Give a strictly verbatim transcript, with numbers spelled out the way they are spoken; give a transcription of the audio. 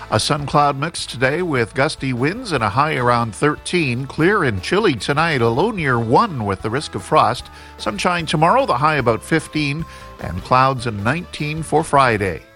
A sun cloud mix today with gusty winds and a high around thirteen. Clear and chilly tonight, a low near one with the risk of frost. Sunshine tomorrow, the high about fifteen, and clouds and nineteen for Friday.